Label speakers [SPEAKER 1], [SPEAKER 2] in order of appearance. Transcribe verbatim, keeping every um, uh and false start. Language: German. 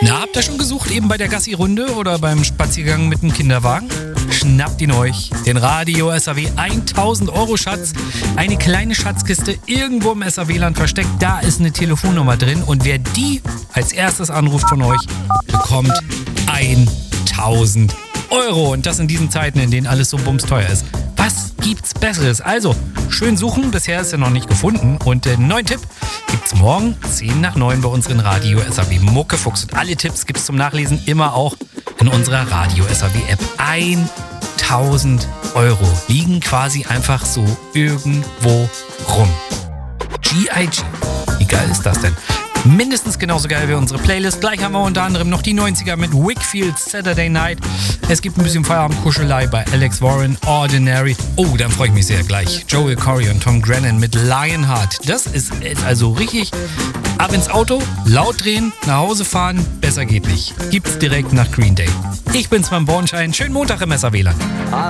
[SPEAKER 1] Na, habt ihr schon gesucht, eben bei der Gassi-Runde oder beim Spaziergang mit dem Kinderwagen? Schnappt ihn euch, den Radio S A W tausend Euro Schatz, eine kleine Schatzkiste irgendwo im S A W-Land versteckt, da ist eine Telefonnummer drin und wer die als erstes anruft von euch, bekommt tausend Euro und das in diesen Zeiten, in denen alles so bumsteuer ist. Was gibt's Besseres? Also, schön suchen, bisher ist er noch nicht gefunden und den neuen Tipp gibt's morgen zehn nach neun bei unseren Radio S A W Muckefuchs und alle Tipps gibt's zum Nachlesen immer auch in unserer Radio S A W App. tausend Euro liegen quasi einfach so irgendwo rum. G I G. Wie geil ist das denn? Mindestens genauso geil wie unsere Playlist. Gleich haben wir unter anderem noch die neunziger mit Wakefield Saturday Night. Es gibt ein bisschen Feierabendkuschelei bei Alex Warren, Ordinary. Oh, dann freue ich mich sehr gleich. Joel Corey und Tom Grennan mit Lionheart. Das ist also richtig. Ab ins Auto, laut drehen, nach Hause fahren. Besser geht nicht. Gibt's direkt nach Green Day. Ich bin's, mein Bornschein. Schönen Montag im S A W-Land.